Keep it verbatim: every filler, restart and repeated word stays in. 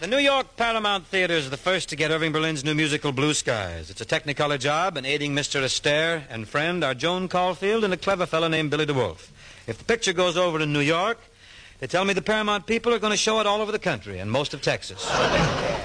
The New York Paramount Theater is the first to get Irving Berlin's new musical, Blue Skies. It's a Technicolor job, and aiding Mister Astaire and friend are Joan Caulfield and a clever fellow named Billy DeWolf. If the picture goes over in New York, they tell me the Paramount people are going to show it all over the country and most of Texas.